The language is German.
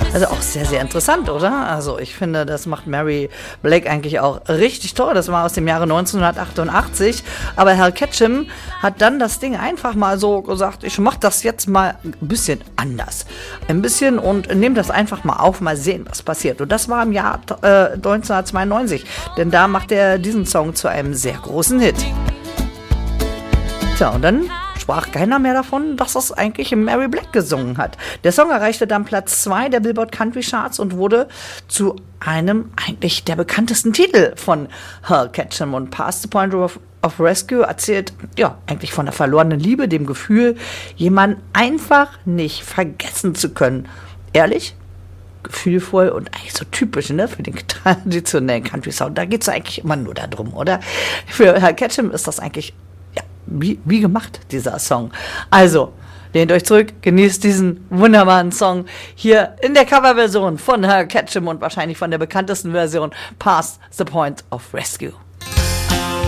Also auch sehr, sehr interessant, oder? Also ich finde, das macht Mary Blake eigentlich auch richtig toll. Das war aus dem Jahre 1988. Aber Hal Ketchum hat dann das Ding einfach mal so gesagt, ich mache das jetzt mal ein bisschen anders. Ein bisschen und nehme das einfach mal auf, mal sehen, was passiert. Und das war im Jahr 1992. Denn da macht er diesen Song zu einem sehr großen Hit. Tja, und dann sprach keiner mehr davon, dass das eigentlich Mary Blake gesungen hat. Der Song erreichte dann Platz 2 der Billboard Country Charts und wurde zu einem eigentlich der bekanntesten Titel von Hal Ketchum. Und Past the Point of Rescue erzählt ja eigentlich von der verlorenen Liebe, dem Gefühl, jemanden einfach nicht vergessen zu können. Ehrlich? Gefühlvoll und eigentlich so typisch, ne, für den traditionellen Country-Sound. Da geht es eigentlich immer nur darum, oder? Für Hal Ketchum ist das eigentlich wie gemacht, dieser Song. Also, lehnt euch zurück, genießt diesen wunderbaren Song hier in der Coverversion von Hal Ketchum und wahrscheinlich von der bekanntesten Version Past the Point of Rescue.